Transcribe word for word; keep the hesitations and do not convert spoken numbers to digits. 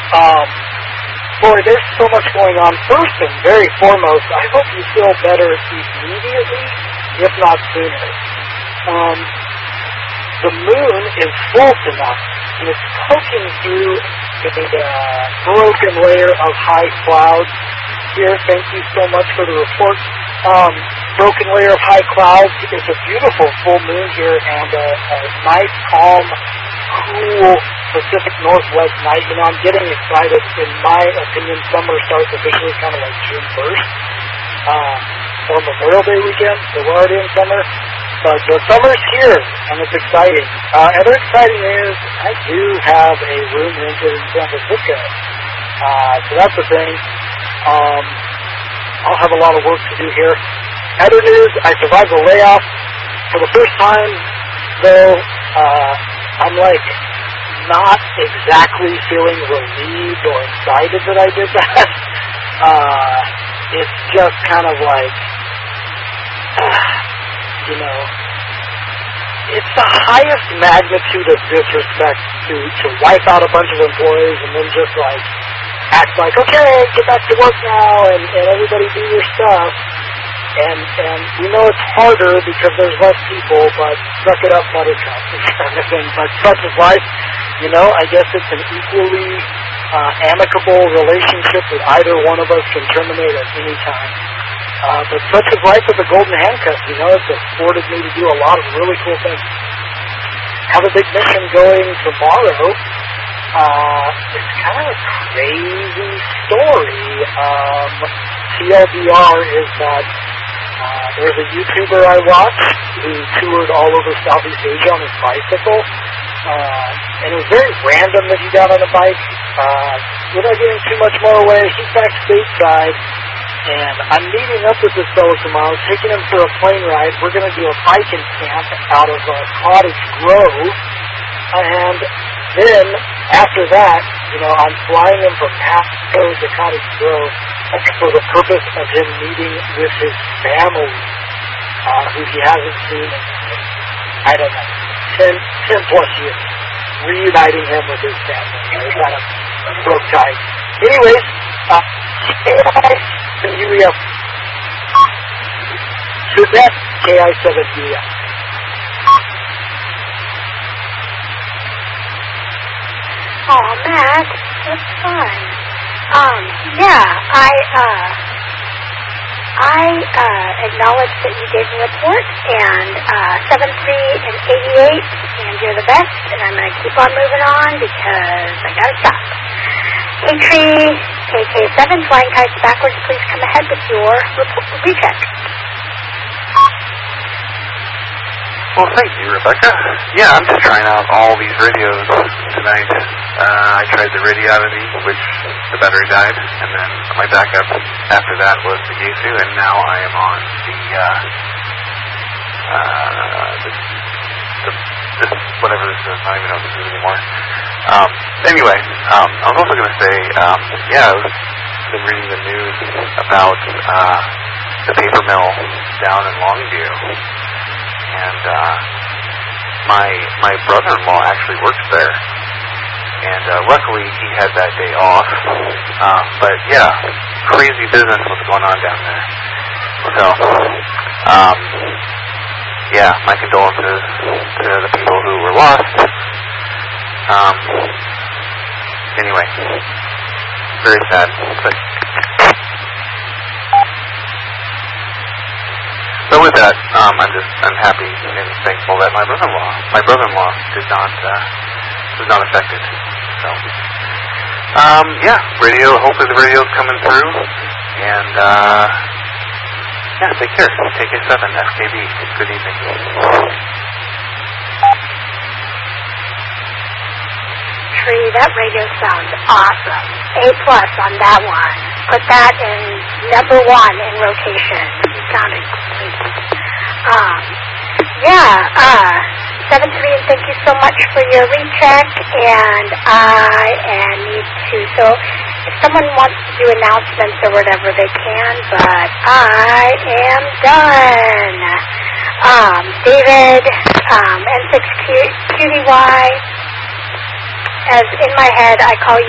Um, boy, there's so much going on. First and very foremost, I hope you feel better immediately, if not sooner. Um, the moon is full tonight, and it's poking through a uh, broken layer of high clouds here. Thank you so much for the report. Um, broken layer of high clouds. It's a beautiful full moon here, and a, a nice, calm, cool Pacific Northwest night. You know, I'm getting excited. In my opinion, summer starts officially kind of like June first, uh, or Memorial Day weekend, so we're already in summer. But the summer's here, and it's exciting. Uh, other exciting news, I do have a room rented in San Francisco. Uh, so that's the thing. Um, I'll have a lot of work to do here. Other news, I survived the layoff. For the first time, though, uh, I'm like not exactly feeling relieved or excited that I did that. Uh, it's just kind of like, uh, you know, it's the highest magnitude of disrespect to, to wipe out a bunch of employees and then just like act like, okay, get back to work now and, and everybody do your stuff. And and we know it's harder because there's less people, but suck it up, buttercup, kind of thing. But such is life. You know, I guess it's an equally uh, amicable relationship that either one of us can terminate at any time. Uh, but such is life with the golden handcuffs. You know, it's afforded me to do a lot of really cool things. Have a big mission going tomorrow. Uh, it's kind of a crazy story. Um, T L D R is that uh, there's a YouTuber I watch who toured all over Southeast Asia on his bicycle. Uh, and it was very random that he got on a bike. Uh, without giving too much more away, he's back stateside. And I'm meeting up with this fellow tomorrow, taking him for a plane ride. We're going to do a biking camp out of uh, Cottage Grove. And then, after that, you know, I'm flying him from Pasco to Cottage Grove for the purpose of him meeting with his family, uh, who he hasn't seen in, I don't know, ten, ten plus years. Reuniting him with his family. You know, he kind of broke ties. Anyways, uh, U E F. Quebec, K I seven U E F. Oh, Matt, that's fine. Um, yeah, I, uh, I, uh, acknowledge that you gave a report, and, uh, seven three and eighty-eight, and you're the best, and I'm gonna keep on moving on because I gotta stop. K-Tree, K K seven, flying kites backwards, please come ahead with your report, recheck. Well, thank you, Rebecca. Yeah, I'm just trying out all these radios tonight. Uh, I tried the Radiovity, which the battery died, and then my backup after that was the Yaesu, and now I am on the, uh, uh, this, the, this, whatever this is, I don't even know what this is anymore. Um, anyway, um, I was also going to say, um, yeah, I've been reading the news about, uh, the paper mill down in Longview. And uh, my my brother-in-law actually works there, and uh, luckily he had that day off. Um, but yeah, crazy business what's going on down there. So, um, yeah, my condolences to the people who were lost. Um, anyway, very sad. But So with that, um, I'm just I'm happy and thankful that my brother-in-law my brother-in-law did not uh, was not affected. So um, yeah, radio. Hopefully the radio's coming through. And uh, yeah, take care. K K seven F K B. Good evening. Tree, that radio sounds awesome. A plus on that one. Put that in number one in rotation. It sounded great. Um, yeah, uh, seven three, and thank you so much for your recheck. And I and need to, so if someone wants to do announcements or whatever, they can, but I am done. Um, David, um, N six Q D Y, as in my head, I call you